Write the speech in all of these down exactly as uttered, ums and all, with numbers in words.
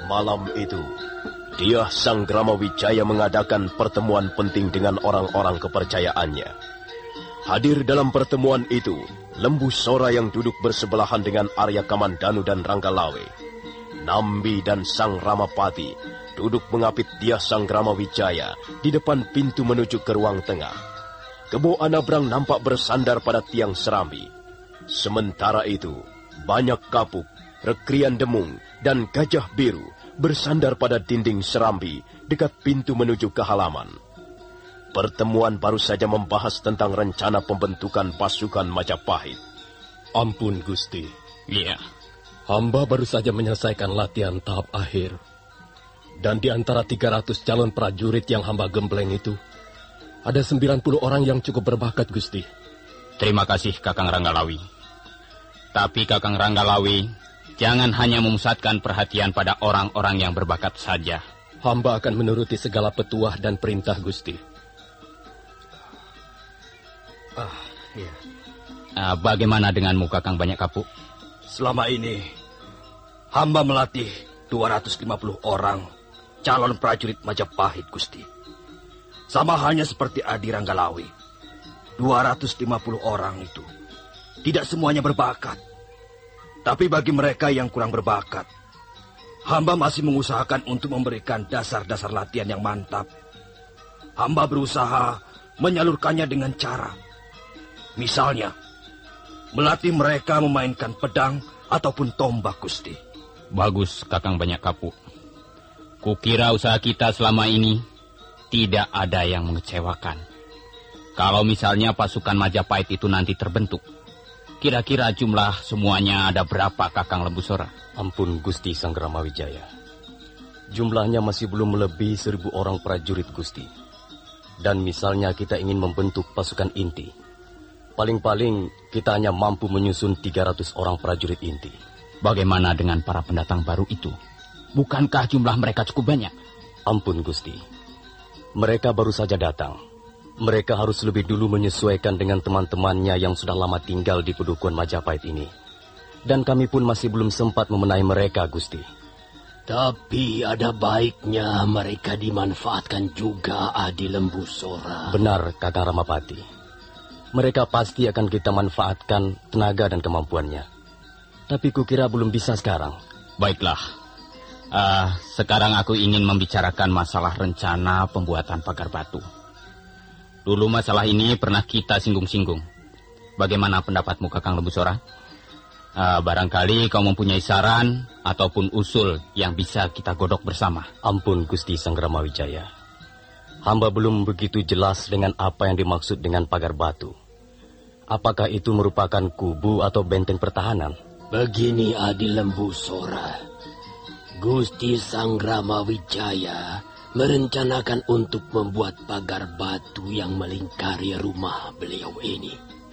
Malam itu, Dyah Sanggramawijaya mengadakan pertemuan penting dengan orang-orang kepercayaannya. Hadir dalam pertemuan itu, Lembu Sora yang duduk bersebelahan dengan Arya Kamandanu dan Ranggalawe. Nambi dan Sang Ramapati duduk mengapit Dyah Sanggramawijaya di depan pintu menuju ke ruang tengah. Kebo Anabrang nampak bersandar pada tiang serambi. Sementara itu, banyak kapuk, rekrian demung, dan gajah biru bersandar pada dinding serambi dekat pintu menuju ke halaman. Pertemuan baru saja membahas tentang rencana pembentukan pasukan Majapahit. Ampun, Gusti. Iya. Hamba baru saja menyelesaikan latihan tahap akhir. Dan di antara tiga ratus calon prajurit yang hamba gembleng itu, ada sembilan puluh orang yang cukup berbakat, Gusti. Terima kasih, Kakang Ranggalawi. Tapi Kakang Ranggalawi, jangan hanya memusatkan perhatian pada orang-orang yang berbakat saja. Hamba akan menuruti segala petuah dan perintah, Gusti. Ah, iya. Uh, bagaimana denganmu, Kakang Banyak Kapuk? Selama ini, hamba melatih dua ratus lima puluh orang calon prajurit Majapahit, Gusti. Sama halnya seperti Adi Ranggalawi. dua ratus lima puluh orang itu tidak semuanya berbakat. Tapi bagi mereka yang kurang berbakat, hamba masih mengusahakan untuk memberikan dasar-dasar latihan yang mantap. Hamba berusaha menyalurkannya dengan cara, misalnya, melatih mereka memainkan pedang ataupun tombak, Gusti. Bagus, Kakang Banyak Kapuk. Kukira usaha kita selama ini tidak ada yang mengecewakan. Kalau misalnya pasukan Majapahit itu nanti terbentuk, kira-kira jumlah semuanya ada berapa, Kakang Lembu Sora? Ampun, Gusti Sanggramawijaya. Jumlahnya masih belum melebihi seribu orang prajurit, Gusti. Dan misalnya kita ingin membentuk pasukan inti, paling-paling kita hanya mampu menyusun tiga ratus orang prajurit inti. Bagaimana dengan para pendatang baru itu? Bukankah jumlah mereka cukup banyak? Ampun, Gusti. Mereka baru saja datang. Mereka harus lebih dulu menyesuaikan dengan teman-temannya yang sudah lama tinggal di pedukuhan Majapahit ini. Dan kami pun masih belum sempat memenahi mereka, Gusti. Tapi ada baiknya mereka dimanfaatkan juga, Adi Lembu Sora. Benar, Kakang Ramapati. Mereka pasti akan kita manfaatkan tenaga dan kemampuannya. Tapi kukira belum bisa sekarang. Baiklah. Uh, sekarang aku ingin membicarakan masalah rencana pembuatan pagar batu. Dulu masalah ini pernah kita singgung-singgung. Bagaimana pendapatmu, Kakang Lembu Sora? Uh, barangkali kau mempunyai saran ataupun usul yang bisa kita godok bersama. Ampun, Gusti Sanggramawijaya. Hamba belum begitu jelas dengan apa yang dimaksud dengan pagar batu. Apakah itu merupakan kubu atau benteng pertahanan? Begini, Adi Lembu Sora. Gusti Sanggramawijaya merencanakan untuk membuat pagar batu yang melingkari rumah beliau ini.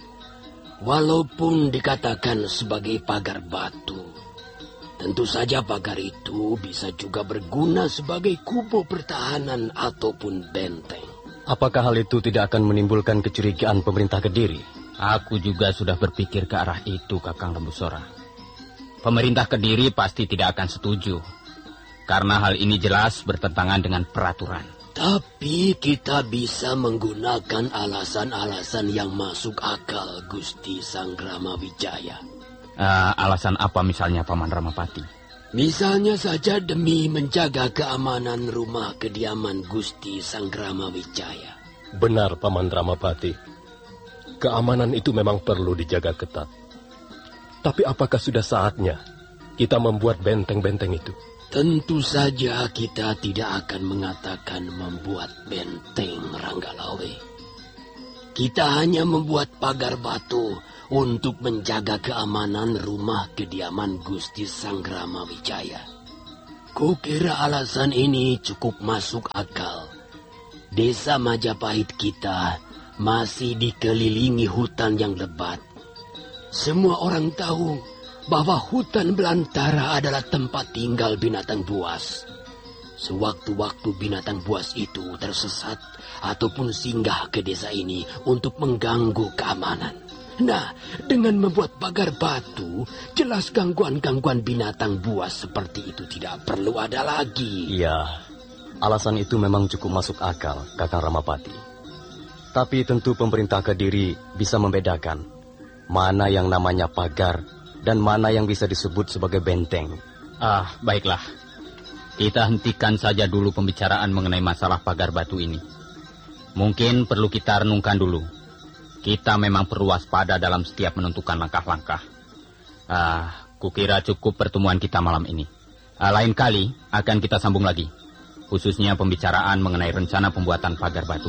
Walaupun dikatakan sebagai pagar batu, tentu saja pagar itu bisa juga berguna sebagai kubu pertahanan ataupun benteng. Apakah hal itu tidak akan menimbulkan kecurigaan pemerintah Kediri? Aku juga sudah berpikir ke arah itu, Kakang Lembu Sora. Pemerintah Kediri pasti tidak akan setuju, karena hal ini jelas bertentangan dengan peraturan. Tapi kita bisa menggunakan alasan-alasan yang masuk akal, Gusti Sanggramawijaya. Uh, alasan apa misalnya, Paman Ramapati? Misalnya saja demi menjaga keamanan rumah kediaman Gusti Sanggramawijaya. Benar, Paman Ramapati. Keamanan itu memang perlu dijaga ketat. Tapi apakah sudah saatnya kita membuat benteng-benteng itu? Tentu saja kita tidak akan mengatakan membuat benteng, Ranggalawe. Kita hanya membuat pagar batu untuk menjaga keamanan rumah kediaman Gusti Sanggramawijaya. Kukira alasan ini cukup masuk akal. Desa Majapahit kita masih dikelilingi hutan yang lebat. Semua orang tahu bahwa hutan belantara adalah tempat tinggal binatang buas. Sewaktu-waktu binatang buas itu tersesat ataupun singgah ke desa ini untuk mengganggu keamanan, Nah, dengan membuat pagar batu, jelas gangguan-gangguan binatang buas seperti itu tidak perlu ada lagi. Iya, alasan itu memang cukup masuk akal, Kakang Ramapati. Tapi tentu pemerintah Kediri bisa membedakan mana yang namanya pagar dan mana yang bisa disebut sebagai benteng. Ah, baiklah. Kita hentikan saja dulu pembicaraan mengenai masalah pagar batu ini. Mungkin perlu kita renungkan dulu. Kita memang perlu waspada dalam setiap menentukan langkah-langkah. Ah, kukira cukup pertemuan kita malam ini. Ah, lain kali akan kita sambung lagi. Khususnya pembicaraan mengenai rencana pembuatan pagar batu.